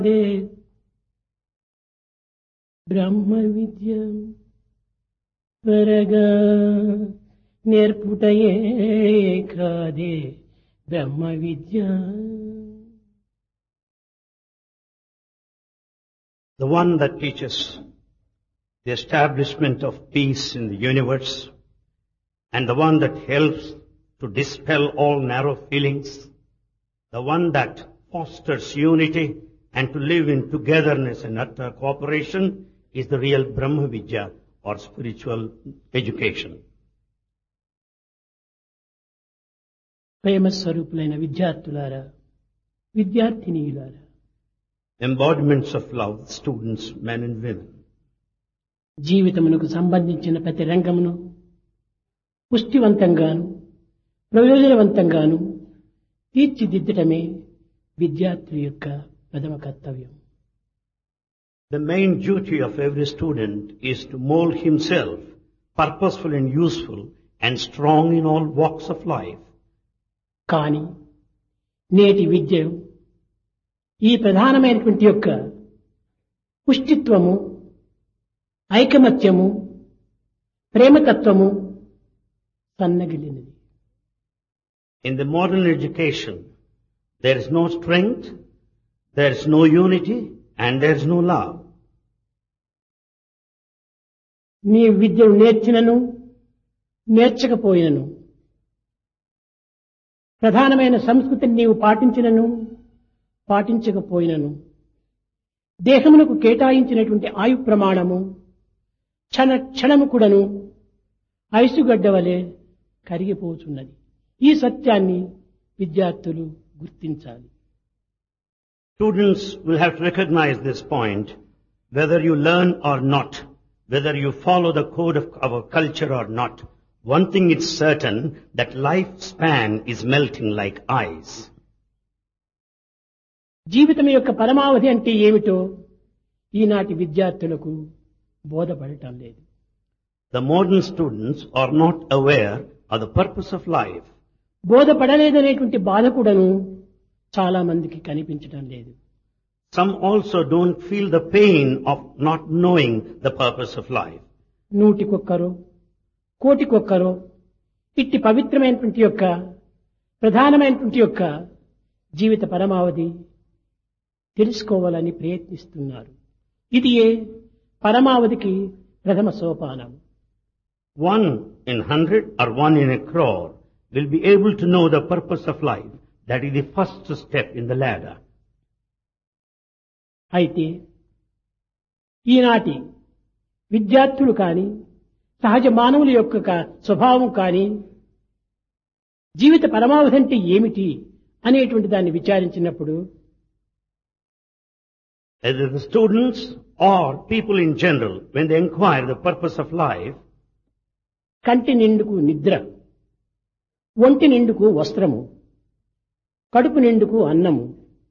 బ్రహ్మ విద్య త్వరగా నేర్పుటయే కాదే బ్రహ్మ విద్య. The one that teaches the establishment of peace in the universe, and the one that helps to dispel all narrow feelings, the one that fosters unity and to live in togetherness and utter cooperation is the real Brahma Vidya or spiritual education. ప్రేమ స్వరూపులైన విద్యార్థులారా, విద్యార్థినీయులారా, Embodiments of love, students, men and women. జీవితమునకు సంబంధించిన ప్రతి రంగమును పుష్టివంతంగాను ప్రయోజనవంతంగాను తీర్చిదిద్దటమే విద్యార్థుల యొక్క ప్రథమ కర్తవ్యం. The main duty of every student is to mold himself purposeful and useful and strong in all walks of life. కానీ నేటి విద్య ఈ ప్రధానమైనటువంటి యొక్క పుష్టిత్వము, ఐకమత్యము, ప్రేమతత్వము సన్నగిలినది. In the modern education, there is no strength, there is no unity, and there is no love. నీ విద్యను నేర్చినను నేర్చకపోయినను, ప్రధానమైన సంస్కృతిని నీవు పాటించినను పాటించకపోయినను, దేహమునకు కేటాయించినటువంటి ఆయు ప్రమాణము క్షణము కూడాను ఐసుగడ్డ వలె కరిగిపోతున్నది. ఈ సత్యాన్ని విద్యార్థులు గుర్తించాలి. Students will have to recognize this point, whether you learn or not, whether you follow the code of our culture or not. One thing is certain, that lifespan is melting like ice. జీవితం యొక్క పరమావధి అంటే ఏమిటో ఈనాటి విద్యార్థులకు బోధపడటం లేదు. The modern students are not aware of the purpose of life. బోధపడలేదనేటువంటి బాధ కూడాను చాలా మందికి కనిపించడం లేదు. Some also don't feel the pain of not knowing the purpose of life. నూటికొక్కరో కోటికొక్కరో ఇట్టి పవిత్రమైనటువంటి యొక్క ప్రధానమైనటువంటి యొక్క జీవిత పరమావధి తెలుసుకోవాలని ప్రయత్నిస్తున్నారు. ఇది పరమావధికి ప్రథమ సోపానం. 1 in 100 or 1 in a crore will be able to know the purpose of life. That is the first step in the ladder. అయితే ఈనాటి విద్యార్థులు కానీ సహజ మానవుల యొక్క స్వభావం కానీ జీవిత పరమావధి అంటే ఏమిటి అనేటువంటి దాన్ని విచారించినప్పుడు, Either the students or people in general, when they inquire the purpose of life, కంటి నిండుకు నిద్ర, ఒంటి నిండుకు వస్త్రము, కడుపు నిండుకు అన్నము,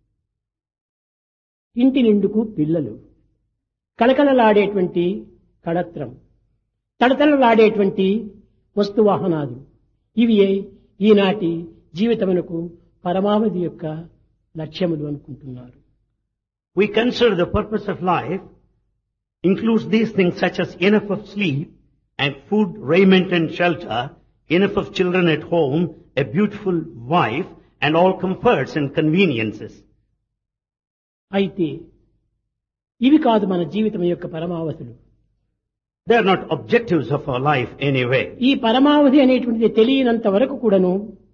ఇంటి నిండుకు పిల్లలు, కళకళలాడేటువంటి కళత్రం, తడతడలాడేటువంటి వస్తువాహనాలు, ఇవి ఈనాటి జీవితమునకు పరమావధి యొక్క లక్ష్యములు అనుకుంటున్నారు. we consider the purpose of life includes these things such as enough of sleep and food, raiment and shelter, enough of children at home, a beautiful wife, and all comforts and conveniences. అయితే ఇవి కాదు మన జీవితం యొక్క పరమావధులు. They are not objectives of our life anyway. ఈ పరమావధి అనేటువంటిది తెలియనంత వరకు కూడాను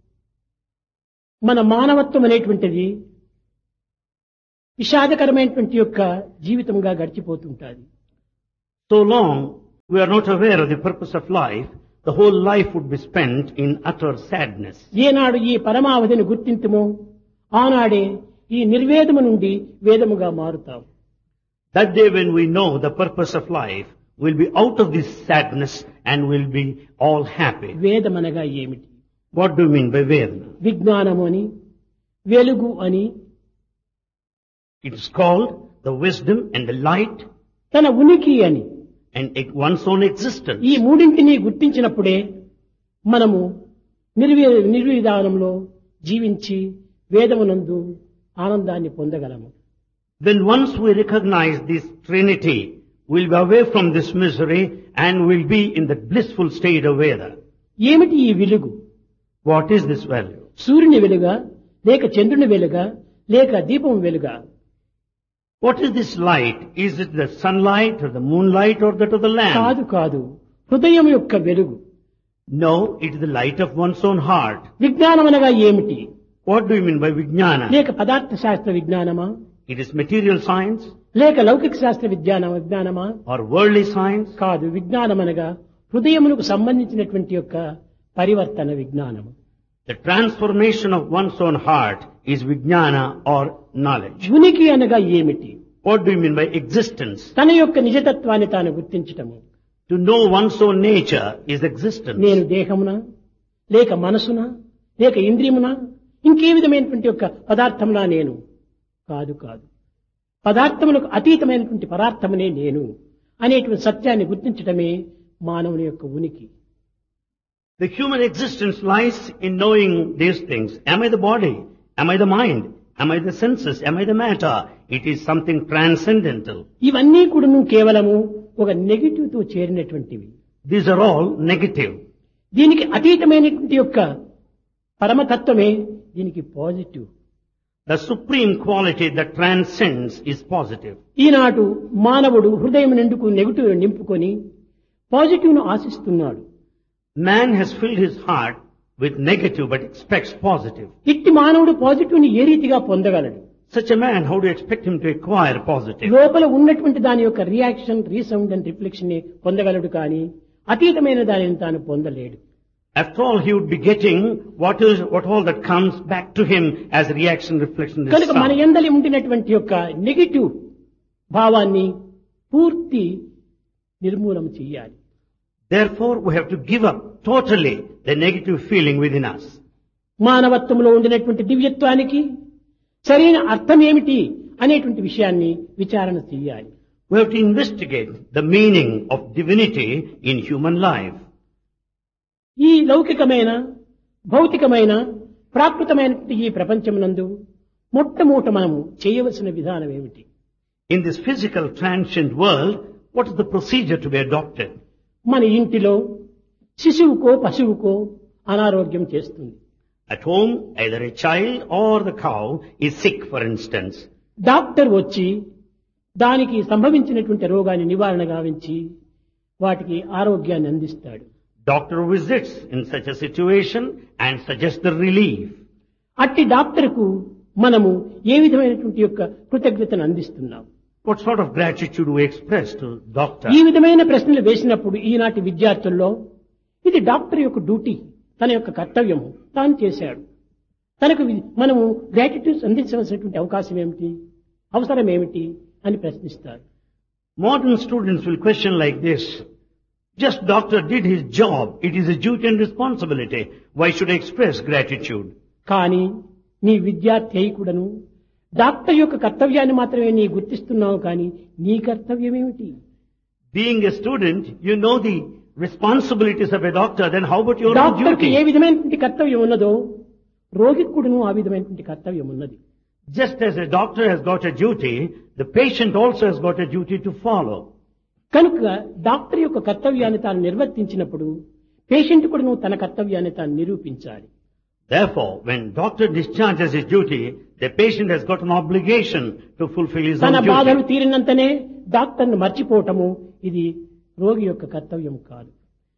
మన మానవత్వం అనేటువంటిది విషాదకరమైనటువంటి యొక్క జీవితంగా గడిచిపోతుంటుంది. So long we are not aware of the purpose of life, the whole life would be spent in utter sadness. ఏనాడు ఈ పరమావధిని గుర్తింతుమో ఆనాడే ఈ నిర్వేదము నుండి వేదముగా మారుతాం. That day when we know the purpose of life, we'll be out of this sadness and we'll be all happy. వేదమనగా ఏమిటి? What do you mean by Vedana? విజ్ఞానము అని, వెలుగు అని, It is called the wisdom and the light తన ఉనికి అని, and one's own existence. ఈ మూడింటిని గుర్తించినప్పుడే మనము నిర్విధానంలో జీవించి వేదమునందు ఆనందాన్ని పొందగలము. When once we recognize this Trinity, we'll be away from this misery and we'll be in the blissful state of Veda. ఏమిటి ఈ వెలుగు? What is this value? సూర్యుని వెలుగా, లేక చంద్రుని వెలుగా, లేక దీపం వెలుగా? What is this light? Is it the sunlight or the moonlight or that of the lamp? కాదు కాదు, హృదయం యొక్క వెలుగు. No, it is the light of one's own heart. విజ్ఞానం అనగా ఏమిటి? What do you mean by Vijnana? లేక పదార్థ శాస్త్ర విజ్ఞానమా, It is material science లేక లౌకిక శాస్త్ర విజ్ఞానమా? or worldly science? కాదు, విజ్ఞానం అనగా హృదయమునకు సంబంధించినటువంటి యొక్క పరివర్తన విజ్ఞానము. The transformation of one's own heart is Vijnana or knowledge. ఉనికి అనగా ఏమిటి? What do you mean by existence? తన యొక్క నిజతత్వాన్ని తాను గుర్తించటము. To know one's own nature is existence. నేను దేహమునా, లేక మనసునా, లేక ఇంద్రియమునా, ఇంకే విధమైనటువంటి యొక్క పదార్థమునా నేను? కాదు కాదు, పదార్థములకు అతీతమైనటువంటి పదార్థమునే నేను అనేటువంటి సత్యాన్ని గుర్తించటమే మానవుని యొక్క ఉనికి. The human existence lies in knowing these things. Am I the body? Am I the mind? Am I the senses? Am I the matter? It is something transcendental. ఇవన్నీ కూడా కేవలము ఒక నెగిటివ్ తో చేరినటువంటివి. These are all negative. దీనికి అతీతమైనటువంటి యొక్క పరమతత్వమే దీనికి positive. The supreme quality that transcends is positive. ఈనాడు మానవుడు హృదయం నిండుకు నెగిటివ్ నింపుకొని పాజిటివ్ ను ఆశిస్తున్నాడు. Man has filled his heart with negative but expects positive. ఇట్టి మానవుడు పాజిటివ్ ని ఏ రీతిగా పొందగలడు? Such a man, how do you expect him to acquire positive? లోపల ఉన్నటువంటి దాని యొక్క రియాక్షన్, రీసౌండ్ అండ్ రిఫ్లెక్షన్ ని పొందగలడు, కానీ అతీతమైన దానిని తాను పొందలేడు. After all, he would be getting what all that comes back to him as reaction, reflection, కనుక మన sound. యందలి ఉండినటువంటి యొక్క నెగిటివ్ భావాన్ని పూర్తి నిర్మూలన చేయాలి. Therefore, we have to give up totally the negative feeling within us. మానవత్వంలో ఉండినటువంటి దివ్యత్వానికి సరైన అర్థం ఏమిటి అనేటువంటి విషయాన్ని విచారణ చేయాలి. We have to investigate the meaning of divinity in human life. ఈ లౌకికమైన, భౌతికమైన, ప్రాకృతమైనటువంటి ఈ ప్రపంచమునందు మొట్టమొదట మనము చేయవలసిన విధానం ఏమిటి? In this physical transient world, what is the procedure to be adopted? మన ఇంటిలో శిశువుకో పశువుకో అనారోగ్యం చేస్తుంది. At home, either a child or the cow is sick, for instance. Doctor వచ్చి దానికి సంభవించినటువంటి రోగాన్ని నివారణ గావించి వాటికి ఆరోగ్యాన్ని అందిస్తాడు. Doctor visits in such a situation and suggests the relief. అట్టి డాక్టర్కు మనము ఏ విధమైనటువంటి యొక్క కృతజ్ఞతను అందిస్తున్నాం? What sort of gratitude we express to doctor? ఈ విధమైన ప్రశ్నలు వేసినప్పుడు ఈనాటి విద్యార్థుల్లో ఇది డాక్టర్ యొక్క డ్యూటీ, తన యొక్క కర్తవ్యము తాను చేశాడు, తనకు మనము గ్రాటిట్యూడ్ అందించవలసినటువంటి అవకాశం ఏమిటి, అవసరం ఏమిటి అని ప్రశ్నిస్తారు. Modern students will question like this. Just doctor did his job. It is a duty and responsibility. Why should I express gratitude? కానీ నీ విద్యార్థి అయి కూడాను డాక్టర్ యొక్క కర్తవ్యాన్ని మాత్రమే నీ గుర్తిస్తున్నావు, కానీ నీ కర్తవ్యం ఏమిటి? Being a student, you know the responsibilities of a doctor, then how about your own డాక్టర్కి ఏ duty? విధమైనటువంటి కర్తవ్యం ఉన్నదో రోగికి కూడాను ఆ విధమైనటువంటి కర్తవ్యం ఉన్నది. Just as a doctor has got a duty, the patient also has got a duty to follow. కనుక డాక్టర్ యొక్క కర్తవ్యాన్ని తాను నిర్వర్తించినప్పుడు పేషెంట్ కూడాను తన కర్తవ్యాన్ని తాను నిరూపించాలి. Therefore, when doctor discharges his duty, the patient has got an obligation to fulfill his తన own బాధలు duty. తీరినంతనే డాక్టర్ను మర్చిపోవటము ఇది రోగి యొక్క కర్తవ్యం కాదు.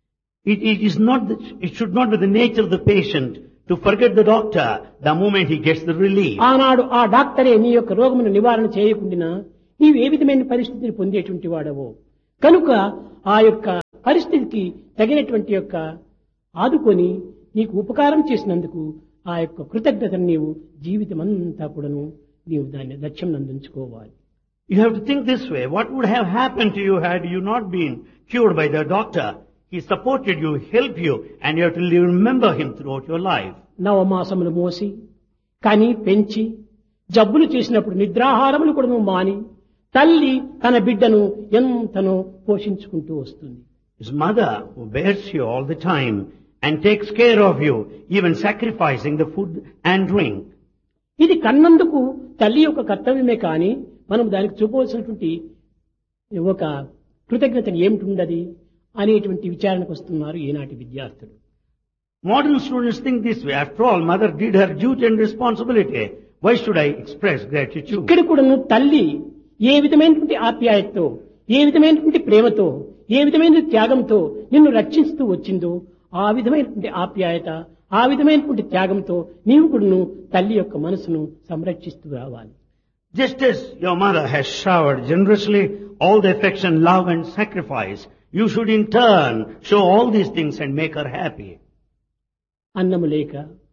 It should not be the nature of the patient to forget the doctor the moment he gets the relief. ఆనాడు ఆ డాక్టరే నీ యొక్క రోగమును నివారణ చేయకుండా నీవు ఏ విధమైన పరిస్థితిని పొందేటువంటి వాడవో, కనుక ఆ యొక్క పరిస్థితికి తగినటువంటి యొక్క ఆదుకొని నీకు ఉపకారం చేసినందుకు ఆ యొక్క కృతజ్ఞతను నీవు జీవితం అంతా కూడాను నీవు దాన్ని లక్ష్యం అందించుకోవాలి. You have to think this way. What would have happened to you had you not been cured by the doctor? He supported you, helped you, and you have to remember him throughout your life. నవమాసములు మోసి కని పెంచి జబ్బులు చేసినప్పుడు నిద్రాహారములు కూడా మాని తల్లి తన బిడ్డను ఎంతనో పోషించుకుంటూ వస్తుంది. His mother who bears you all the time and takes care of you, even sacrificing the food and drink. ఇది కన్నందుకు తల్లి యొక్క కర్తవ్యమే కాని మనం దానికి చూపవలసినటువంటి ఒక కృతజ్ఞతను ఏమిటి ఉండదు అనేటువంటి విచారణకు వస్తున్నారు ఈనాటి విద్యార్థులు. Modern students think this way. After all, mother did her duty and responsibility. Why should I express gratitude? ఇక్కడ కూడాను తల్లి ఏ విధమైనటువంటి ఆప్యాయతతో, ఏ విధమైనటువంటి ప్రేమతో, ఏ విధమైన త్యాగంతో నిన్ను రక్షిస్తూ వచ్చిందో ఆ విధమైనటువంటి ఆప్యాయత, ఆ విధమైనటువంటి త్యాగంతో నీవు కూడాను తల్లి యొక్క మనసును సంరక్షిస్తూ రావాలి. Just as your mother has showered generously all the affection, love and sacrifice, you should in turn show all these things and make her happy. అన్నము లేక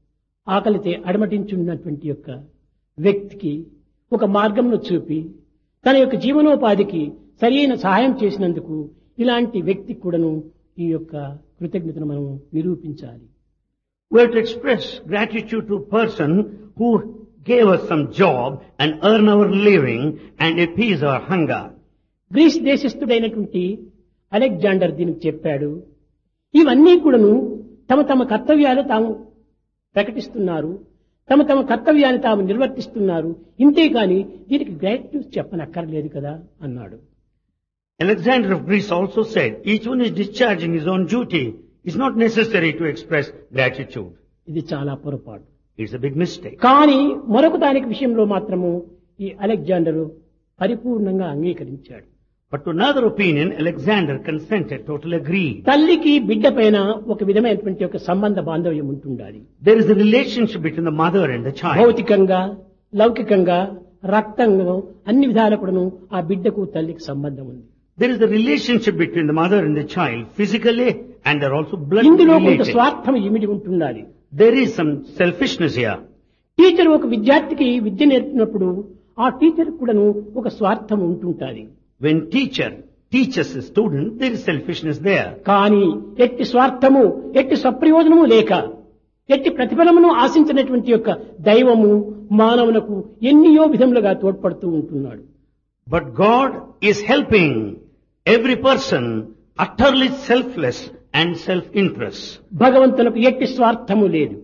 ఆకలితే అడమటించున్నటువంటి యొక్క వ్యక్తికి ఒక మార్గంను చూపి తన యొక్క జీవనోపాధికి సరైన సహాయం చేసినందుకు ఇలాంటి వ్యక్తికి కూడాను ఈ యొక్క కృతజ్ఞతను మనం నిరూపించాలి. We have to express gratitude to a person who gave us some job and earn our living and appease our hunger. Grace దేశస్థుడైనటువంటి Alexander దీనికి చెప్పాడు, ఇవన్నీ కూడాను తమ తమ కర్తవ్యాలు తాము ప్రకటిస్తున్నారు, తమ తమ కర్తవ్యాన్ని తాము నిర్వర్తిస్తున్నారు, ఇంతేగాని దీనికి గ్రాటిట్యూడ్ చెప్పనక్కర్లేదు కదా అన్నాడు. Alexander of Greece also said, each one is discharging his own duty. It's not necessary to express gratitude. ఇది చాలా పొరపాటు. It's a big mistake. కానీ మరొక దానికి విషయంలో మాత్రము ఈ అలెగ్జాండరు పరిపూర్ణంగా అంగీకరించాడు. But to another opinion, Alexander consented, totally agreed. తల్లికి బిడ్డ పైన ఒక విధమైనటువంటి ఒక సంబంధ బాంధవ్యం ఉంటుండాలి. There is a relationship between the mother and the child. భౌతికంగా, లౌకికంగా, రక్తంగా అన్ని విధాలకుడును ఆ బిడ్డకు తల్లికి సంబంధం ఉంది. There is a relationship between the mother and the child, physically and they're also blood ఇందులో కొంత related. స్వార్థం ఇమిడి ఉంటుండాలి. There is some selfishness here. Teacher ఒక విద్యార్థికి విద్య నేర్పినప్పుడు ఆ టీచర్ కూడాను ఒక స్వార్థం ఉంటుంటాది. When teacher teaches a student, there is selfishness there. కానీ ఎట్టి స్వార్థము, ఎట్టి సప్రయోజనము లేక, ఎట్టి ప్రతిఫలమును ఆశించినటువంటి యొక్క దైవము మానవులకు ఎన్నియో విధములుగా తోడ్పడుతూ ఉంటున్నాడు. But God is helping every person utterly selfless and self-interest. భగవంతునికి ఎట్టి స్వార్థము లేదు,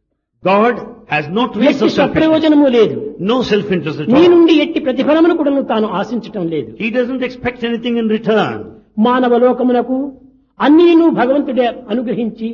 God has no trace ఎట్టి of selfishness, సప్రయోజనము లేదు, no self-interest at నీ all. నుండి ఎట్టి ప్రతిఫలమును కూడా తాను ఆశించటం లేదు. He doesn't expect anything in return. మానవ లోకమునకు అన్నీను భగవంతుడే అనుగ్రహించి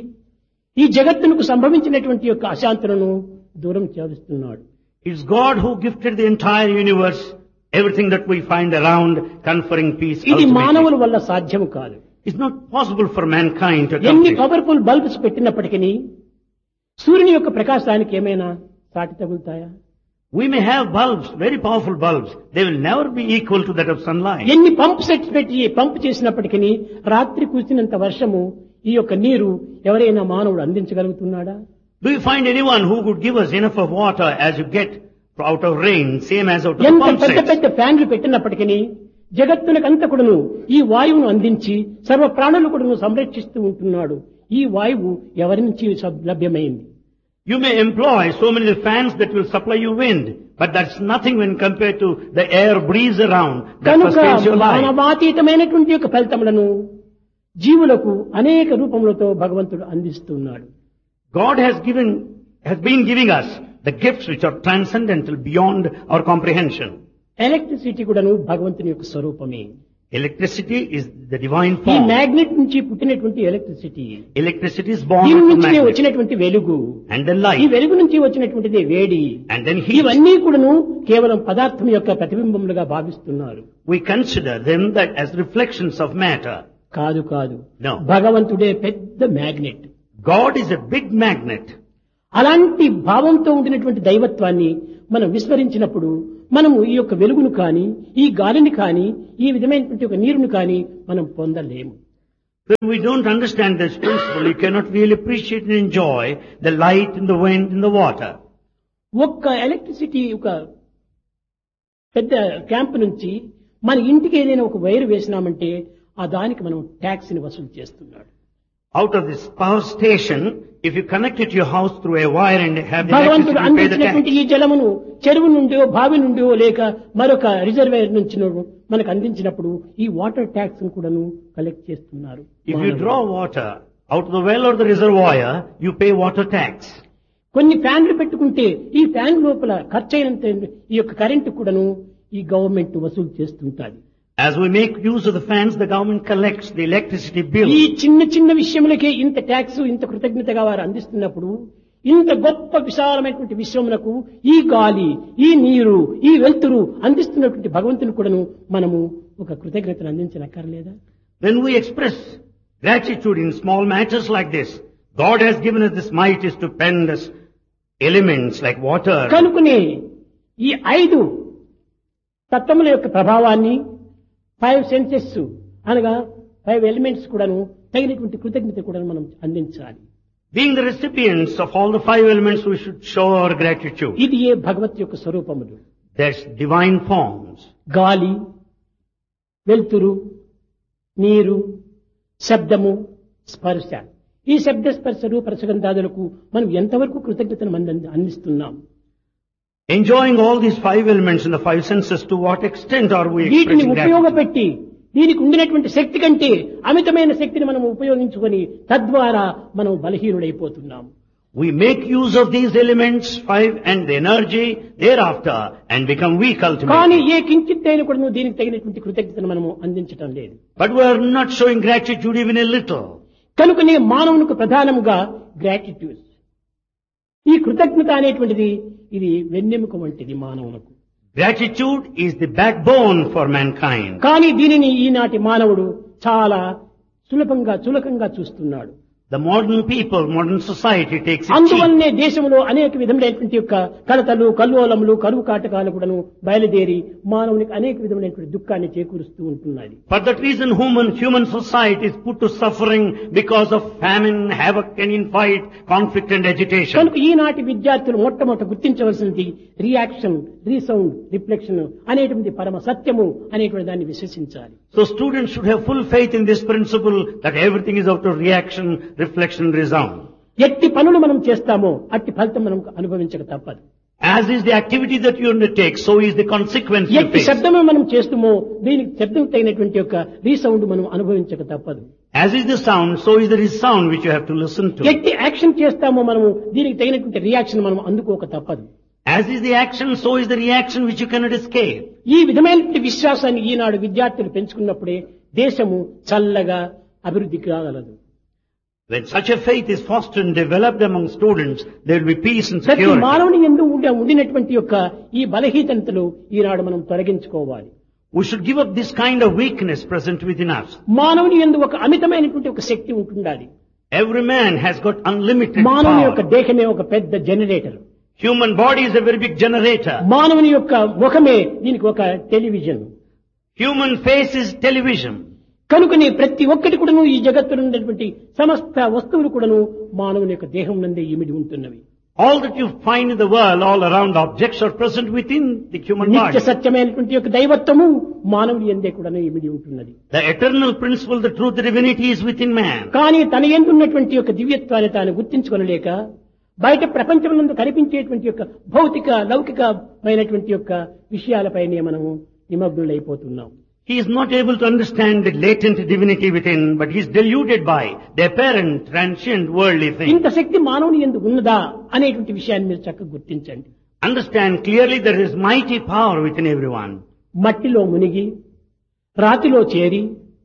ఈ జగత్తునకు సంభవించినటువంటి యొక్క అశాంతులను దూరం చేస్తున్నాడు. It's God who gifted the entire universe, everything that we find around, conferring peace ఇది ultimately. మానవుల వల్ల సాధ్యము కాదు. It's not possible for mankind to ఎన్ని accomplish. పవర్ఫుల్ బల్బ్స్ పెట్టినప్పటికీ సూర్యుని యొక్క ప్రకాశానికి ఏమైనా సాటి తగులుతాయా? We may have bulbs, very powerful bulbs. They will never be equal to that of sunlight. ఎన్ని పంప్ సెట్స్ పెట్టి పంప్ చేసినప్పటికీ రాత్రి కురిసినంత వర్షము ఈ యొక్క నీరు ఎవరైనా మానవుడు అందించగలుగుతున్నాడా? Do you find anyone who could give us enough of water as you get out of rain, same as out of the ఎంత pump పెద్ద sets? పెద్ద ఫ్యాన్లు పెట్టినప్పటికీ జగత్తునకంత కూడాను ఈ వాయువును అందించి సర్వ ప్రాణులు కూడాను సంరక్షిస్తూ ఉంటున్నాడు. ఈ వాయువు ఎవరి నుంచి లభ్యమైంది? You may employ so many fans that will supply you wind, but that's nothing when compared to the air breeze around that కనుక sustains your life. మానవాతీతమైనటువంటి యొక్క ఫలితములను జీవులకు అనేక రూపములతో భగవంతుడు అందిస్తున్నాడు. God has been giving us the gifts which are transcendental beyond our comprehension. Electricity కూడాను భగవంతుని యొక్క స్వరూపమే. Electricity is the divine ఈ form. మ్యాగ్నెట్ నుంచి పుట్టినటువంటి ఎలక్ట్రిసిటీ, Electricity is born దీని from నుంచి magnet వచ్చినటువంటి వెలుగు, and then ఈ light వెలుగు నుంచి వచ్చినటువంటిది వేడి, and then heat. ఇవన్నీ కూడాను కేవలం పదార్థం యొక్క ప్రతిబింబములుగా భావిస్తున్నారు. We consider them that as reflections of matter. కాదు కాదు, No. భగవంతుడే పెద్ద magnet. God is a big magnet. అలాంటి భావంతో ఉండినటువంటి దైవత్వాన్ని మనం విస్మరించినప్పుడు మనము ఈ యొక్క వెలుగును కానీ, ఈ గాలిని కానీ, ఈ విధమైనటువంటి ఒక నీరును కానీ మనం పొందలేము. When we don't understand this principle, you cannot really appreciate and enjoy the light and the wind and the water. ఒక్క ఎలక్ట్రిసిటీ ఒక పెద్ద క్యాంప్ నుంచి మన ఇంటికి ఏదైనా ఒక వైర్ వేసినామంటే ఆ దానికి మనం ట్యాక్స్ ని వసూలు చేస్తున్నాడు. Out of this power station, if you connect it to your house through a wire and have the భగవంతుడు electricity, you pay the అందించినటువంటి tax. ఈ జలమును చెరువు నుండి బావి నుండి లేక మరొక రిజర్వేర్ నుంచి మనకు అందించినప్పుడు ఈ వాటర్ ట్యాక్స్ ను కూడాను కలెక్ట్ చేస్తున్నారు. If you draw water out of the well or the reservoir, you pay water tax. కొన్ని ఫ్యాన్లు పెట్టుకుంటే ఈ ఫ్యాన్ లోపల ఖర్చు అయినంత ఈ యొక్క కరెంటు కూడాను ఈ గవర్నమెంట్ వసూలు చేస్తుంటాది. As we make use of the fans, the government collects the electricity bill. ఈ చిన్న చిన్న విషయములకే ఇంత ట్యాక్స్, ఇంత కృతజ్ఞతగా వారు అందిస్తున్నప్పుడు ఇంత గొప్ప విశాలమైనటువంటి విశ్వమునకు ఈ గాలి, ఈ నీరు, ఈ వెలుతురు అందిస్తున్నటువంటి భగవంతుని కూడాను మనము ఒక కృతజ్ఞతను అందించనక్కర్లేదా? When we express gratitude in small matters like this, God has given us this mighty stupendous elements like water. కనుకనే ఈ 5 తత్వముల యొక్క ప్రభావాన్ని 5 సెన్సెస్ అనగా 5 ఎలిమెంట్స్ కూడాను తగినటువంటి కృతజ్ఞత కూడా మనం అందించాలి. Being the recipients of all the 5 elements, we should show our gratitude. ఇది ఏ భగవత్ యొక్క స్వరూపములు. There's divine forms. గాలి, వెలుతురు, నీరు, శబ్దము, స్పర్శ. ఈ శబ్ద స్పర్శ రూప రసగంధాదులకు మనం ఎంతవరకు కృతజ్ఞతను అందిస్తున్నాం? Enjoying all these 5 elements in the 5 senses, to what extent are we వీటిని expressing gratitude? ఉపయోగపెట్టి దీనికి ఉండినటువంటి శక్తి కంటే అమితమైన శక్తిని మనం ఉపయోగించుకొని తద్వారా మనం బలహీనుడైపోతున్నాం. We make use of these elements, 5, and the energy thereafter, and become weak కానీ ultimately. ఏ కించిత్ అయినా కూడా దీనికి తగినటువంటి కృతజ్ఞతను మనము అందించటం లేదు. But we are not showing gratitude even a little. కనుకనే మానవునికి ప్రధానముగా గ్రాటిట్యూడ్, ఈ కృతజ్ఞత అనేటువంటిది ఇది వెన్నెముక వంటిది మానవులకు. Gratitude is the backbone for mankind. కానీ దీనిని ఈనాటి మానవుడు చాలా చులకంగా చూస్తున్నాడు. The modern people, modern society takes it cheap. అందువల్లనే దేశంలో అనేక విధములైనటువంటి యొక్క కలతలు, కల్లోలములు, కరువు కాటకాలు కూడాను బయలుదేరి మానవునికి అనేక విధములైనటువంటి దుఃఖాన్ని చేకూరుస్తూ ఉంటున్నది. For that reason, human society is put to suffering because of famine, havoc and infight, conflict and agitation. కనుక ఈనాటి విద్యార్థులు మొట్టమొదట గుర్తించవలసినది రియాక్షన్, రీసౌండ్, రిఫ్లెక్షన్ అనేటువంటి పరమ సత్యము అనేటువంటి దాన్ని విశ్వసించాలి. So students should have full faith in this principle that everything is out of reaction, reflection, resound. ఎట్టి పనులు మనం చేస్తామో అట్టి ఫలితం మనం అనుభవించక తప్పదు. As is the activity that you undertake, so is the consequence you ఎట్టి face. శబ్దము మనం చేస్తామో దీనికి శబ్దం తగినటువంటి యొక్క రీసౌండ్ మనం అనుభవించక తప్పదు. As is the sound, so is the resound which you have to listen to. ఎట్టి యాక్షన్ చేస్తామో మనము దీనికి తగినటువంటి రియాక్షన్ మనం అందుకోక తప్పదు. As is the action, so is the reaction which you cannot escape. ఈ విధమైనటువంటి విశ్వాసాన్ని ఈనాడు విద్యార్థులు పెంచుకున్నప్పుడే దేశము చల్లగా అభివృద్ధి కాగలదు. When such a faith is fostered and developed among students, there will be peace and ప్రతి security. మానవుని యందు ఉండినటువంటి యొక్క ఈ బలహీనతలు ఈనాడు మనం తొలగించుకోవాలి. We should give up this kind of weakness present within us. మానవుని యందు ఒక అమితమైనటువంటి ఒక శక్తి ఉంటుండాలి. Every man has got unlimited మానవుని యొక్క power. దేహమే ఒక పెద్ద generator. Human body is a very big generator. మానవుని యొక్క ముఖమే దీనికి ఒక television. Human face is television. కనుకని ప్రతి ఒక్కటి కూడాను ఈ జగత్తులో ఉన్నటువంటి సమస్త వస్తువులు కూడాను మానవుని యొక్క దేహం నందే ఇమిడి ఉంటున్నవి. All that you find in the world, all around objects are present within the human నిత్య body. సత్యమైనటువంటి యొక్క దైవత్వము మానవుని యందే కూడాను ఇమిడి ఉంటున్నది. The eternal principle, the truth, the divinity is within man. కానీ తన యందు ఉన్నటువంటి యొక్క దివ్యత్వాన్ని తాను గుర్తించుకొనలేక బయట ప్రపంచమునందు కనిపించేటువంటి యొక్క భౌతిక లౌకికమైనటువంటి యొక్క విషయాలపైనే మనము నిమగ్నులైపోతున్నాం. He is not able to understand the latent divinity within, but he is deluded by the apparent, transient, worldly thing. ఇంత శక్తి మానవుని యందు ఉన్నదా అనేటువంటి విషయాన్ని మీరు చక్కగా గుర్తించండి. Understand clearly there is mighty power within everyone. మట్టిలో మునిగి రాతిలో చేరి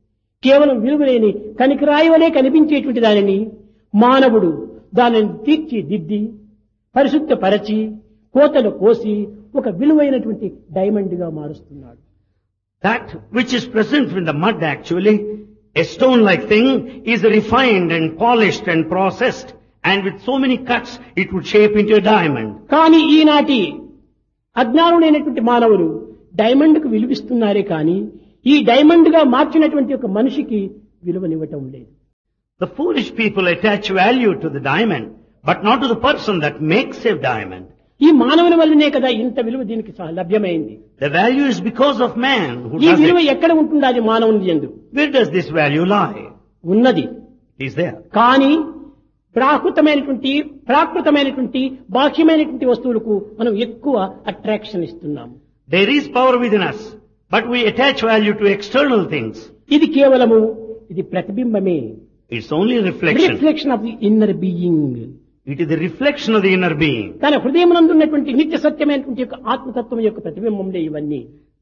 కేవలం విలువలేని కనికరాయి వలె కనిపించేటువంటి దానిని మానవుడు దానిని తీర్చిదిద్ది పరిశుద్ధపరచి కోతలు కోసి ఒక విలువైనటువంటి డైమండ్ గా మారుస్తున్నాడు. That which is present in the mud actually, a stone-like thing, is refined and polished and processed, and with so many cuts it would shape into a diamond. కానీ ఈనాటి అజ్ఞానులైనటువంటి మానవులు డైమండ్ కు విలువిస్తున్నారే కానీ ఈ డైమండ్ గా మార్చినటువంటి ఒక మనిషికి విలువనివ్వటం లేదు. The foolish people attach value to the diamond, but not to the person that makes a diamond. ఈ మానవుని వల్లనే కదా ఇంత విలువ దీనికి లభ్యమైంది. The value is because of man who ఈ does విలువ it. ఎక్కడ ఉంటుంది? అది మానవుని యందు Where does this value lie? ఉన్నది. It is there. కానీ ప్రాకృతమైనటువంటి బాహ్యమైనటువంటి వస్తువులకు మనం ఎక్కువ అట్రాక్షన్ ఇస్తున్నాము. There is power within us, but we attach value to external things. ఇది కేవలము ఇది ప్రతిబింబమే. It's only reflection. Reflection of the inner being. It is the reflection of the inner being. తన హృదయమునందు ఉన్నటువంటి నిత్య సత్యమైనటువంటి యొక్క ఆత్మతత్వం యొక్క ప్రతిబింబంలే ఇవన్నీ.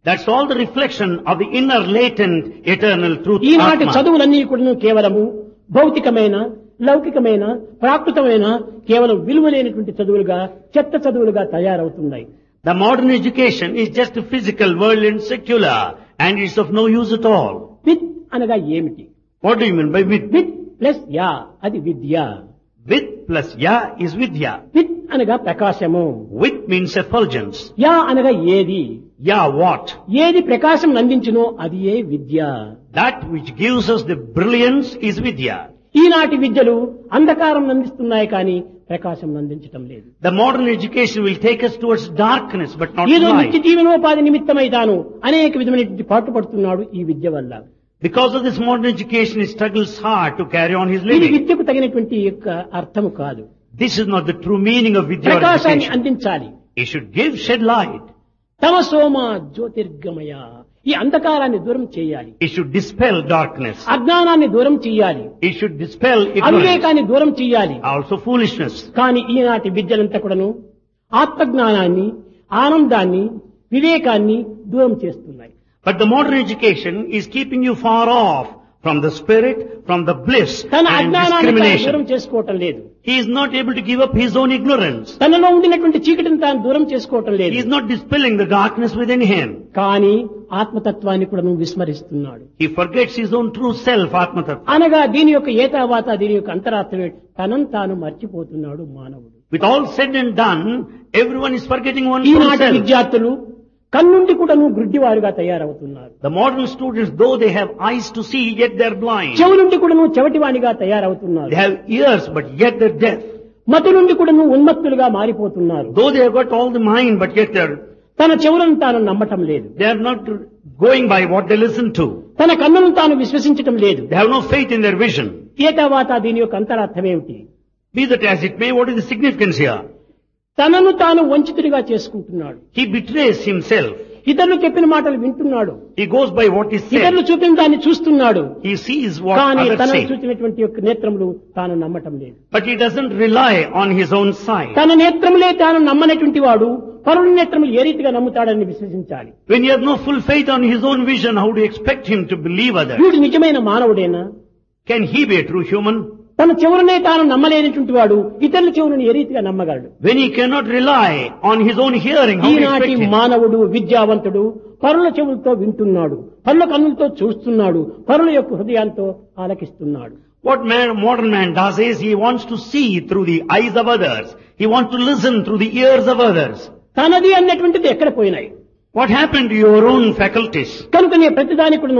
That's all the reflection of the inner latent eternal truth. ఈనాటి Atma. చదువులన్నీ కూడా కేవలము భౌతికమైన లౌకికమైన ప్రాకృతమైన కేవలం విలువలేనటువంటి చదువులుగా చెత్త చదువులుగా తయారవుతున్నాయి. The modern education is just physical, worldly and secular, and it's of no use at all. With అనగా ఏమిటి? What do you mean by with? With plus yeah అది విద్య. With plus ya is vidya. With అనగా ప్రకాశము. With means effulgence. Yeah అనగా ఏది? Ya what? ఏది ప్రకాశం అందించునో అది ఏ విద్య. That which gives us the brilliance is vidya. ఈనాటి విద్యలు అంధకారం అందిస్తున్నాయి కానీ ప్రకాశం అందించటం లేదు. The modern education will take us towards darkness but not ఏదో నిత్య light. జీవనోపాధి నిమిత్తమై తాను అనేక విధమైనటువంటి పాటుపడుతున్నాడు ఈ విద్య వల్ల. Because of this modern education, he struggles hard to carry on his ఇది living. విద్యకు తగినటువంటి యొక్క అర్థము కాదు. This is not the true meaning of vidya or ప్రకాశాన్ని education. అందించాలి. He should give, shed light. తమసోమ జ్యోతిర్గమయ ఈ అంధకారాన్ని దూరం చేయాలి. He should dispel darkness. అజ్ఞానాన్ని దూరం చేయాలి. He should dispel ignorance. అవివేకాన్ని దూరం చేయాలి. Also foolishness. కానీ ఈనాటి విద్యలంతా కూడాను ఆత్మజ్ఞానాన్ని ఆనందాన్ని వివేకాన్ని దూరం చేస్తున్నాయి. But the modern education is keeping you far off from the spirit, from the bliss తన and అజ్ఞానాన్ని తాను దూరం discrimination. చేసుకోవటం లేదు. He is not able to give up his own ignorance. తనలో ఉండినటువంటి చీకటిని తాను దూరం చేసుకోవటం He లేదు. is not dispelling the darkness within him. కానీ ఆత్మతత్వాన్ని కూడా నువ్వు విస్మరిస్తున్నాడు. He forgets his own true self, Atmatattva. అనగా దీని యొక్క ఏతావాత దీని యొక్క అంతరార్థమే తనను తాను మర్చిపోతున్నాడు మానవుడు. With all said and done, everyone is forgetting one true ఈనాటి self. విద్యార్థులు కన్నుండి కూడా నువ్వు గుడ్డివారుగా తయారవుతున్నారు. The modern students, though they have eyes to see, yet they are blind. చెవు నుండి కూడా నువ్వు చెవిటివానిగా తయారవుతున్నారు. They have ears, but yet they are deaf. మతి నుండి కూడా నువ్వు ఉన్మత్తులుగా మారిపోతున్నారు. Though they have got all the mind, but yet తన చెవులను తాను నమ్మటం లేదు. they are not going by what they listen to. తన కన్నులను తాను విశ్వసించటం లేదు. They have no faith in their vision. ఏతావాత దీని యొక్క అంతరార్థం ఏమిటి? Be that as it may, what is the significance here? తనను తాను వంచితుడిగా చేసుకుంటున్నాడు. He betrays himself. ఇతరులు చెప్పిన మాటలు వింటున్నాడు. He goes by what is ఇతరులు said. చూపిన దాన్ని చూస్తున్నాడు. He sees what కానీ others తనను say. చూసినటువంటి యొక్క నేత్రములు తాను నమ్మటం లేదు. But he doesn't rely on his own sight. తన నేత్రములే తాను నమ్మనటువంటి వాడు పరుల నేత్రములు ఏ రీతిగా నమ్ముతాడని విశ్వసించాలి. When he has no full faith on his own vision, how do you expect him to believe others? వీడు నిజమైన మానవుడేనా? Can he be a true human? తన చెవులనే తాను నమ్మలేనటువంటి వాడు ఇతరుల చెవులను ఏ రీతిగా నమ్మగలడు? When he cannot rely on his own hearing, how do you ఈనాటి expect him? మానవుడు విద్యావంతుడు పరుల చెవులతో వింటున్నాడు, పరుల కన్నులతో చూస్తున్నాడు, పరుల యొక్క హృదయంతో ఆలకిస్తున్నాడు. What modern man does is he wants to see through the eyes of others. He wants to listen through the ears of others. తనది అన్నటువంటిది ఎక్కడ పోయినాయి? What happened to your own faculties? కనుకనే ప్రతిదాని కూడాను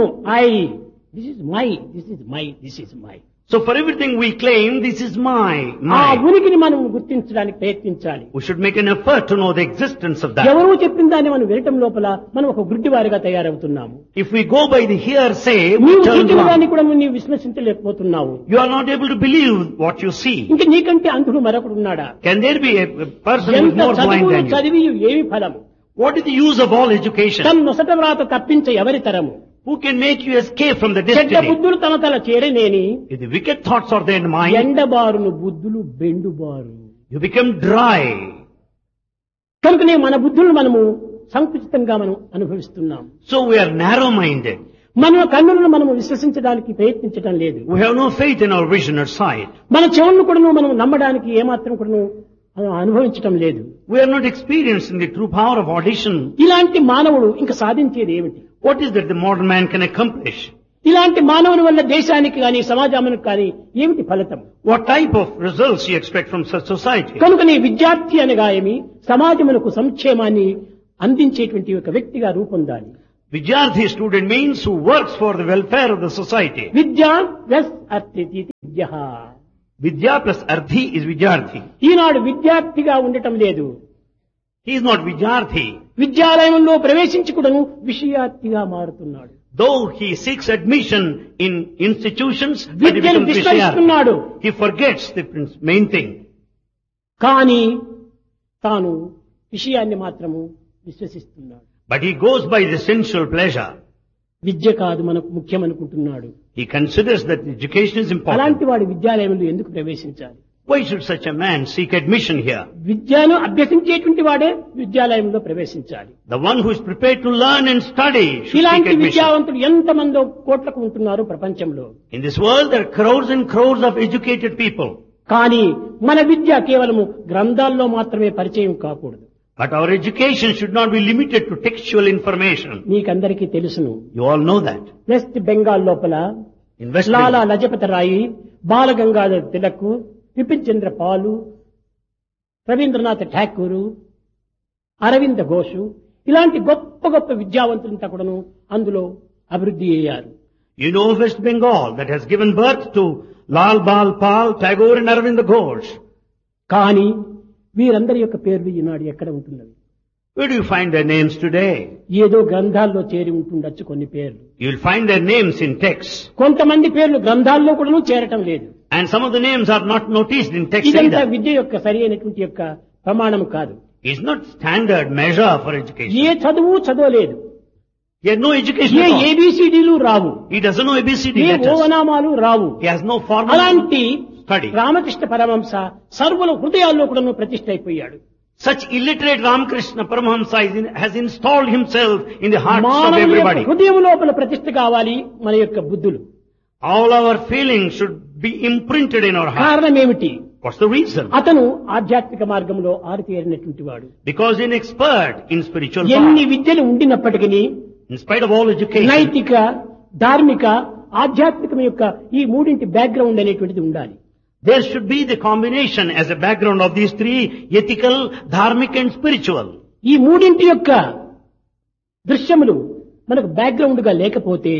this is my, this is my, this is my. So for everything we claim, this is ఆ my. ఉనికిని మనం గుర్తించడానికి ప్రయత్నించాలి. We should make an effort to know the existence of that. ఎవరూ చెప్పిన దాన్ని మనం వినటం లోపల మనం ఒక గుడ్డివారిగా తయారవుతున్నాము. If we go by the hearsay, we నీవు turn చూసిన దాన్ని blind. కూడా నీవు విశ్వసించలేకపోతున్నావు. You are not able to believe what you see. ఇంక నీకంటే అంధుడు మరొకడు ఉన్నాడా? Can there be a person who is ఎంత more blind చదువు than you? చదివి ఏమి ఫలము? What is the use of all education? తన నొసట వ్రాత తప్పించ ఎవరి తరము? Who can make you escape from the చెడ్డ destiny? బుద్ధులు తన తల చేరనేని If the wicked thoughts are there in mind, ఎండబారును బుద్ధులు బెండుబారు. you become dry. కనుకనే మన బుద్ధులను మనము సంకుచితంగా మనం అనుభవిస్తున్నాం. So we are narrow-minded. మన కన్నులను మనము విశ్వసించడానికి ప్రయత్నించడం లేదు. We have no faith in our vision or sight. మన చెవులను కూడా మనం నమ్మడానికి ఏమాత్రం కూడా అనుభవించటం లేదు. We are not experiencing the true power of audition. ఇలాంటి మానవుడు ఇంకా సాధించేది ఏమిటి? What is that the modern man can accomplish? ఇలాంటి మానవుని వల్ల దేశానికి కానీ సమాజానికి కానీ ఏమిటి ఫలితం? What type of results you expect from such society? కనుకనే విద్యార్థి అనగా ఏమి సమాజమునకు సంక్షేమాన్ని అందించేటువంటి ఒక వ్యక్తిగా రూపొందాలి. Vidyarthi student means who works for the welfare of the society. విద్యా plus అర్థి Vidya. Vidya plus arthi is Vidyarthi. ఈనాడు విద్యార్థిగా ఉండటం లేదు. He is not Vidyarthi. విద్యాలయంలో ప్రవేశించి కూడాను విషయార్థిగా మారుతున్నాడు. Though he seeks admission in institutions, but he విద్యను becomes విస్మరిస్తున్నాడు. Vidyarthi. He forgets the main thing. కానీ తాను విషయాన్ని మాత్రము విశ్వసిస్తున్నాడు. But he goes by the sensual pleasure. విద్య కాదు మనకు ముఖ్యం అనుకుంటున్నాడు. He considers that education is important. అలాంటి వాడు విద్యాలయంలో ఎందుకు ప్రవేశించాలి? Why should such a man seek admission here? విద్యను అభ్యసించేటువంటి వాడే విద్యాలయంలో ప్రవేశించాలి. The one who is prepared to learn and study should seek ఇలాంటి admission. విద్యావంతులు ఎంతమందో కోట్లకు ఉంటున్నారు ప్రపంచంలో. In this world there are crores and crores of educated people. కానీ మన విద్య కేవలము గ్రంథాల్లో మాత్రమే పరిచయం కాకూడదు. But our education should not be limited to textual information. మీకందరికీ తెలుసును. You all know that. West Bengal లోపల In West Lala Bengal, Lajpat రాయి, బాలగంగాధర్ తిలక్, బిపిన్ చంద్ర పాలు, రవీంద్రనాథ్ ఠాకూరు, అరవింద ఘోషు ఇలాంటి గొప్ప గొప్ప విద్యావంతులంతా కూడాను అందులో అభివృద్ధి అయ్యారు. you know West Bengal that has given birth to Lal Bal Pal, Tagore and Arvind Ghosh. కానీ వీరందరి యొక్క పేర్లు ఈనాడు ఎక్కడ ఉంటున్నవి? Where do you find their names today? ఏదో గ్రంథాల్లో చేరి ఉంటుండొచ్చు కొన్ని పేర్లు. You will find their names in texts. కొంతమంది పేర్లు గ్రంథాల్లో కూడాను చేరటం లేదు. And some of the names are not noticed in text ఇదంతా either. విద్య యొక్క సరి అయినటువంటి యొక్క ప్రమాణం కాదు. It's not standard measure for education. ఏ చదువు చదవలేదు, He has no education A at all. ఏబిసిడీలు రావు, He doesn't know ABCD A letters. ఓవనామాలు Rao. He has no formal అలాంటి study. రామకృష్ణ పరమహంస సర్వుల హృదయాల్లో కూడా ప్రతిష్ఠ అయిపోయాడు. Such illiterate Ramakrishna Paramahamsa has installed himself in the hearts of మానవుల యొక్క everybody. హృదయం లోపల ప్రతిష్ఠ కావాలి మన యొక్క బుద్ధులు. All our feelings should be imprinted in our heart. కారణం ఏమిటి? What's the reason? అతను ఆధ్యాత్మిక మార్గంలో ఆరితేరినటువంటి వాడు. Because he's an expert in spiritual ఎన్ని path. విద్యలు ఉండినప్పటికీ In spite of all education, నైతిక, ధార్మిక, ఆధ్యాత్మికం యొక్క ఈ మూడింటి బ్యాక్గ్రౌండ్ అనేటువంటిది ఉండాలి. there should be the combination as a background of these three: ethical, dharmic and spiritual. ఈ మూడింటి యొక్క దృశ్యములు మనకు బ్యాక్గ్రౌండ్ గా లేకపోతే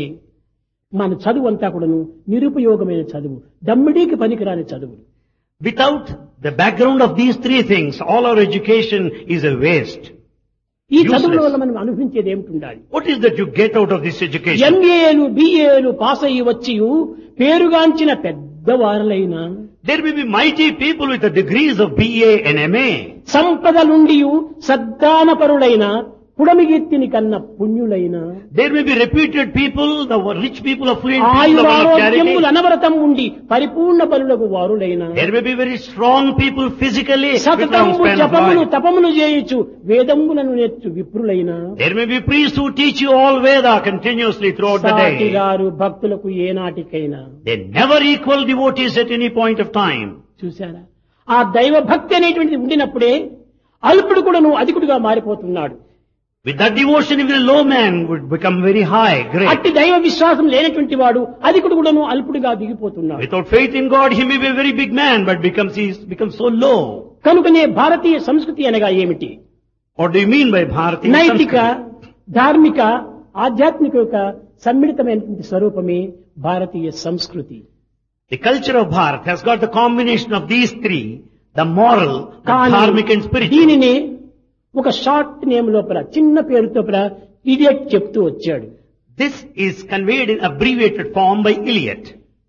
మన చదువు అంతా కూడాను నిరుపయోగమైన చదువు, దమ్మిడీకి పనికిరాని చదువు. Without the background of these three things, all our education is a waste. ఈ Useless. చదువుల వల్ల మనం అనుభవించేది ఏమిటి ఉండాలి? What is that you get out of this education? ఎంఏలు, బిఏలు pass అయ్యి వచ్చి పేరుగాంచిన పెద్దవారులైనా There may be mighty people with the degrees of BA and MA. సంపదలుండి సద్దానపరులైన పుడమిగెత్తిని కన్న పుణ్యులైన There may be reputed people, the rich people, affluent people, the one of ఆయురారోగ్యములు charity. అనవరతం ఉండి పరిపూర్ణ బలులకు వారులైన There may be very strong people physically with long సతతము span of జపములు life. తపములు చేయుచు వేదములను నేర్చు విప్రులైన There may be priests who teach you all Veda continuously throughout the day. సాటిగారు భక్తులకు ఏనాటికైనా. They never equal devotees at any point of time. చూశారా? ఆ దైవ భక్తి అనేటువంటిది ఉండినప్పుడే అల్పుడు కూడా నువ్వు అధికుడుగా మారిపోతున్నాడు. With that devotion, even a low man would become very high, great. అట్టి దైవ విశ్వాసం లేనటువంటి వాడు అధికుడు కూడాను అల్పుడుగా దిగిపోతున్నాడు. Without faith in God, he may be a very big man, but he becomes so low. కనుకనే భారతీయ సంస్కృతి అనగా ఏమిటి? What do you mean by Bharatiya నైతిక, Sanskrit? ధార్మిక, ఆధ్యాత్మిక యొక్క సమ్మిళితమైనటువంటి స్వరూపమే భారతీయ సంస్కృతి. The culture of Bharat has got the combination of these three: the moral, the కానీ dharmic and spiritual. దీనిని ఒక షార్ట్ నేమ్ లోపల చిన్న పేరుతో ఇడియట్ చెప్తూ వచ్చాడు. This is conveyed in abbreviated form by Eliot.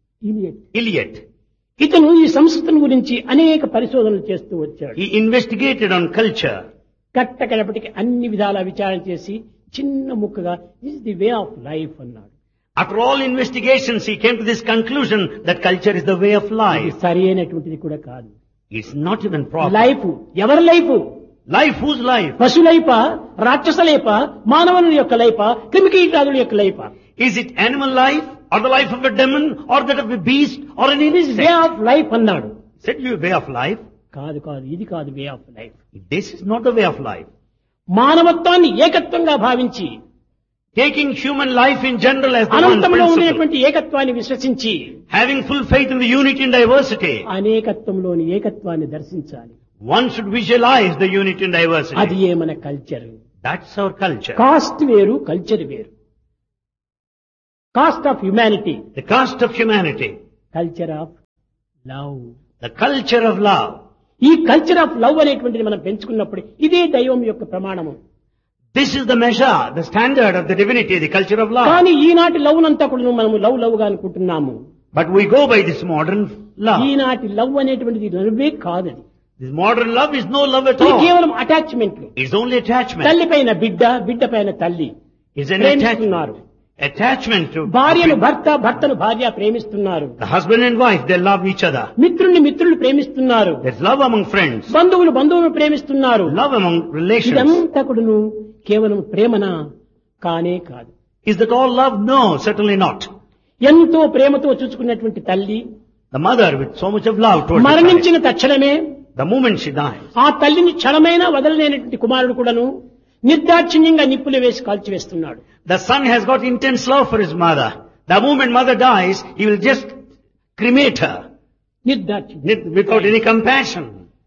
Eliot. ఇతను ఈ సంస్కృతిని గురించి అనేక పరిశోధనలు చేస్తూ వచ్చాడు. He investigated on culture. కట్టకడపటికి అన్ని విధాల విచారణ చేసి చిన్న ముక్కగా this is the way of life అన్నాడు. After all investigations, he came to this conclusion that culture is the way of ఇది life. సరి అయినటువంటిది కూడా కాదు. It's not even proper. Life ఎవరి లైఫ్? Life, whose life? పశు లైఫ, రాక్షస life, మానవుని యొక్క లైఫ, క్రిమికీటాదుల యొక్క life? Is it animal life, or the life of a demon, or that of a beast, or an way insect? Of life అన్నాడు. Said you way of life? కాదు కాదు, ఇది కాదు way of life. This is not the way of life. మానవత్వాన్ని ఏకత్వంగా భావించి Taking human life in general as the one అనంతంలో principle. ఉండేటువంటి ఏకత్వాన్ని విశ్వసించి Having full faith in the unity and diversity. అనేకత్వంలోని ఏకత్వాన్ని దర్శించాలి. One should visualize the unity and అది diversity. ఏ మన culture. That's our culture. Cost వేరు, కల్చర్ వేరు. Cost of humanity, The caste of humanity. Culture of love. The culture of love. ఈ culture of love అనేటువంటిది మనం పెంచుకున్నప్పుడు ఇదే దైవం యొక్క ప్రమాణము. This is the measure, the standard of the divinity, the culture of love. కానీ ఈనాటి లవ్ అంతా కూడా మనము లవ్ గా అనుకుంటున్నాము. But we go by this modern love. ఈనాటి లవ్ అనేటువంటిది లవ్వే కాదది. This modern love is no love at ఇది all. కేవలం అటాచ్మెంట్లు. It's only attachment. తల్లి పైన బిడ్డ, బిడ్డ పైన తల్లి It's an ప్రేమిస్తున్నారు. attachment. Attachment to భార్యను భర్త, భర్తను భార్య ప్రేమిస్తున్నారు. the husband and wife, they love each other. మిత్రుల్ని మిత్రులు ప్రేమిస్తున్నారు. There's love among friends, బంధువులు బంధువులను ప్రేమిస్తున్నారు. love among relations. ఇదంతా కూడాను కేవలం ప్రేమనా? కానే కాదు. Is that all love? No, certainly not. ఎంతో ప్రేమతో చూసుకున్నటువంటి తల్లి The mother with so much of love towards her child, మరణించిన తక్షణమే the moment she dies, ఆ తల్లిని క్షణమైనా వదలలేనటువంటి కుమారుడు కూడాను నిర్దాక్షిణ్యంగా నిప్పులు వేసి కాల్చివేస్తున్నాడు. the son has got intense love for his mother. The moment mother dies, he will just cremate her నిర్దాక్షిణ్యం. without any compassion.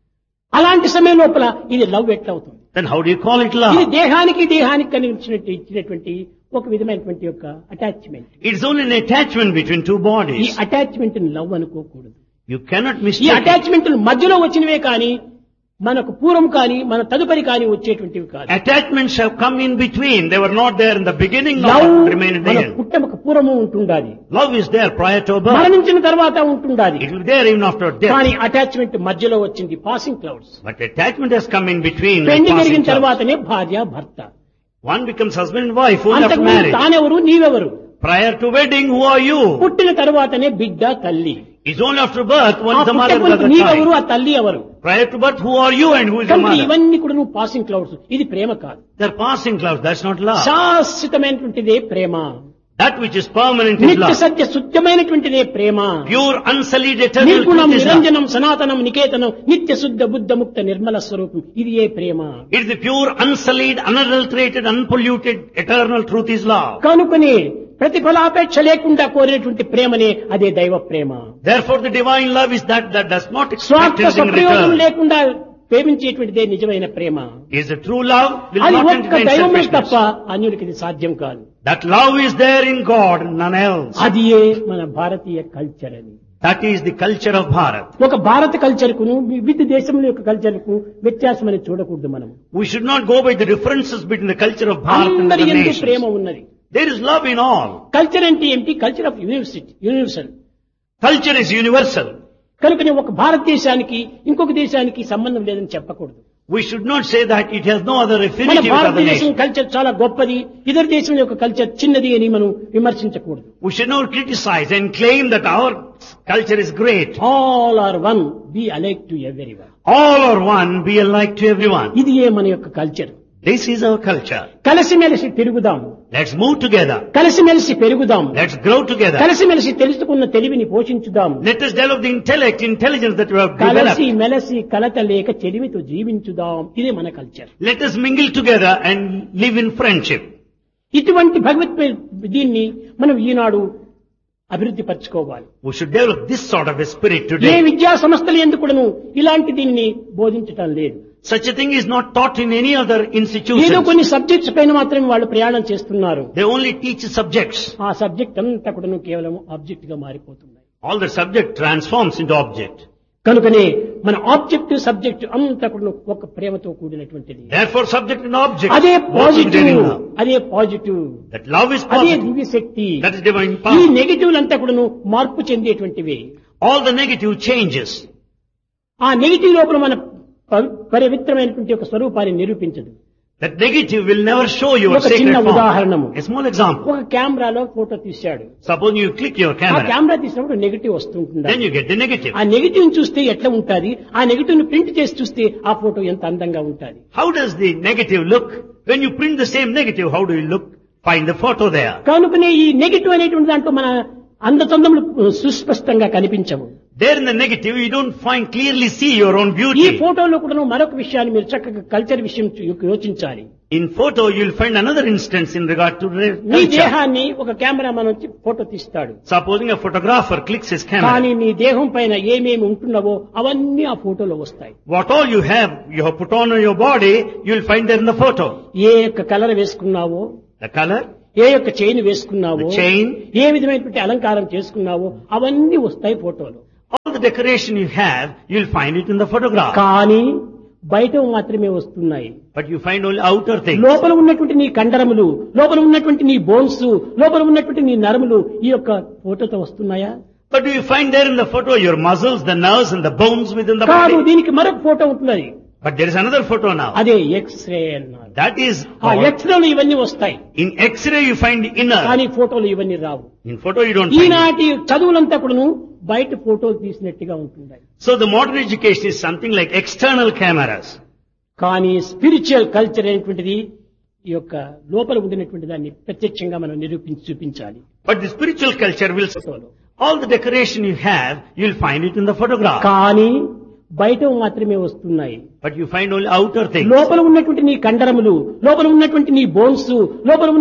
అలాంటి సమయం లోపల ఇది లవ్ ఎట్లా అవుతుంది? Then how do you call it ఇది love? దేహానికి ఇచ్చినటువంటి ఒక విధమైనటువంటి యొక్క attachment. It's only an attachment between two ఈ bodies. అటాచ్మెంట్ లవ్ అనుకోకూడదు. You cannot ఈ mistake it. అటాచ్మెంట్ మధ్యలో వచ్చినవే కానీ మనకు పూర్వం కానీ మన తదుపరి కానీ వచ్చేటువంటివి కాదు. Attachments have come in between. They were not there in the beginning, love nor remain at the మన end. పుట్టమకు పూర్వము ఉంటుండాలి, Love is there prior to birth. మరణించిన తర్వాత ఉంటుండాలి. It will be there even after death. కానీ attachment మధ్యలో వచ్చింది, passing clouds. But attachment has come in between. like పెళ్లి passing జరిగిన clouds. తర్వాతనే భార్య భర్త. One becomes husband and wife only after అంతకు marriage. తానెవరు నీవెవరు? Prior to wedding, who are you? పుట్టిన తర్వాతనే బిడ్డ తల్లి. It's only after birth ఆ one is the mother of పుట్టకు the నీవెవరు, child. ఆ తల్లి ఎవరు? Prior to birth, who are you and who is your కనుక mother? ఇవన్నీ కూడా నువ్వు పాసింగ్ క్లౌడ్స్. ఇది ప్రేమ కాదు, They're passing clouds. That's not love. శాశ్వతమైనటువంటిదే Prema. That which is permanent is నిత్య love. Satya శుద్ధమైనటువంటిదే Prema. Pure, unsullied, eternal నిర్గుణం truth is love. నిరంజనం సనాతనం నికేతనం నిత్య శుద్ధ బుద్ధ ముక్త నిర్మల స్వరూపం, ఇది ఏ ప్రేమ. It is the pure, unsullied, unadulterated, unpolluted, eternal truth is love. కనుకని ప్రతిఫలాపేక్ష లేకుండా కోరినటువంటి ప్రేమనే అదే దైవ ప్రేమ. Therefore the divine love is that does not expect స్వార్థ anything in సప్రయోగం return. లేకుండా ప్రేమించేటువంటిదే నిజమైన ప్రేమ. Is the true love will అది not ఒక్క entertain దైవమే selfishness. తప్ప అన్యులకి ఇది సాధ్యం కాదు. That love is there in God, none else. అది ఏ మన భారతీయ కల్చర్ అని. That is the culture of Bharat. ఒక భారత కల్చర్ కును వివిధ దేశముల యొక్క కల్చర్ కు వ్యత్యాసం అని చూడకూడదు మనం. We should not go by the differences between the culture of Bharat and అందరి other ఎందు ప్రేమ nations. ఉన్నది. There is love in all. Culture అంటే ఏమిటి? Culture of universal. Culture is universal. కనుకనే ఒక భారతదేశానికి ఇంకొక దేశానికి సంబంధం లేదని చెప్పకూడదు. We should not say that it has no other మన affinity with other భారతదేశం nations. కల్చర్ చాలా గొప్పది, ఇతర దేశం యొక్క కల్చర్ చిన్నది అని మనం విమర్శించకూడదు. We should not criticize and claim that our culture is great. All are one, B alike to everyone. All are one, be alike to everyone. ఇది ఏ మన యొక్క culture. This is our culture. కలిసిమెలిసి తిరుగుదాం, Let's move together. కలిసిమెలిసి పెరుగుదాం, Let's grow together. కలిసిమెలిసి తెలుసుకున్న తెలివిని పోషించుదాం, Let us develop the intelligence that we have కలిసి developed. మెలసి కలత లేక చెలిమితో జీవించుదాం. ఇదే మన culture. Let us mingle together and live in friendship. ఇటువంటి భగవత్ దీన్ని మనం ఈనాడు అభివృద్ధి పరచుకోవాలి. We should develop this sort of a spirit A today. విద్యా సంస్థలు ఎందుకును ఇలాంటి దీన్ని బోధించటం లేదు. Such a thing is not taught in any other ఏదో institution. కొన్ని సబ్జెక్ట్స్ పైన మాత్రమే వాళ్ళు ప్రయాణం చేస్తున్నారు. They only teach subjects. ఆ సబ్జెక్ట్ అంతా కూడా కేవలం ఆబ్జెక్ట్ గా మారిపోతున్నాయి. All the subject transforms into object. కనుకనే మన ఆబ్జెక్ట్ సబ్జెక్ట్ అంతా కూడా ఒక ప్రేమతో కూడినటువంటిది. Therefore subject and object. అదే both పాజిటివ్, contain love. అదే పాజిటివ్, That love is అదే positive. Divya Shakti. That is divine ఈ power. నెగిటివ్ అంతా కూడా మార్పు చెందేటువంటివి. All the negative changes. ఆ నెగిటివ్ లోపల మన పవిత్రమైనటువంటి ఒక స్వరూపాన్ని నిరూపించదు. That negative will never show your ఒక sacred చిన్న form. ఉదాహరణము. A small example. ఒక కెమెరాలో ఫోటో తీశాడు. Suppose you click your ఆ camera. కెమెరా తీసినప్పుడు నెగిటివ్ వస్తుంటుంది. Then you get the negative. ఆ నెగిటివ్ చూస్తే ఎట్లా ఉంటుంది? ఆ నెగిటివ్ ని ప్రింట్ చేసి చూస్తే ఆ ఫోటో ఎంత అందంగా ఉంటుంది. How does the negative look? When you print the same negative, how do you look? Find the photo there. కనుకనే ఈ నెగిటివ్ అనేటువంటి దాంట్లో మన అందచందములు సుస్పష్టంగా కనిపించవు. There in the negative, you don't clearly see your own ఈ beauty. ఫోటోలో కూడా మరొక విషయాన్ని మీరు చక్కగా కల్చర్ విషయం యోచించాలి. In photo, you'll find another instance in regard to నీ culture. దేహాన్ని ఒక కెమెరామన్ వచ్చి ఫోటో తీస్తాడు. Supposing a photographer clicks his కానీ camera. నీ దేహం పైన ఏమేమి ఉంటున్నావో అవన్నీ ఆ ఫోటోలో వస్తాయి. What all you have put on your body, you'll find there in the photo. ఏ యొక్క కలర్ వేసుకున్నావో, The color, ఏ యొక్క చైన్ వేసుకున్నావో, the chain, ఏ విధమైనటువంటి అలంకారం చేసుకున్నావో అవన్నీ వస్తాయి ఫోటోలో. all the decoration you have, you'll find it in the photograph. కానీ బయట మాత్రమే వస్తున్నాయి. But you find only outer things. లోపల ఉన్నటువంటి నీ కండరములు, లోపల ఉన్నటువంటి నీ బోన్స్, లోపల ఉన్నటువంటి నీ నరములు ఈ యొక్క ఫోటోతో వస్తున్నాయా? But do you find there in the photo your muscles, the nerves and the bones within the కాదు, body? దీనికి మరొక ఫోటో ఉంటున్నది. But there is another photo now. అదే ఎక్స్రే అన్నారు. That is, ఆ ఎక్స్రేలు ఇవన్నీ వస్తాయి, in X-ray you find inner. కానీ ఫోటోలు ఇవన్నీ రావు. In photo you don't find it. ఈనాటి చదువులంతా కూడాను బయట ఫోటోలు తీసినట్టుగా ఉంటున్నాయి. So the modern education is something like external cameras. కానీ స్పిరిచువల్ కల్చర్ అనేటువంటిది ఈ యొక్క లోపల ఉండినటువంటి దాన్ని ప్రత్యక్షంగా మనం నిరూపించి చూపించాలి. But the spiritual culture will, ఫోటోలో all the decoration you have, you'll find it in the photograph. కానీ బయట మాత్రమే వస్తున్నాయి. But you find only outer things. లోపల ఉన్నటువంటి నీ కండరములు, లోపల ఉన్నటువంటి నీ బోన్స్, లోపల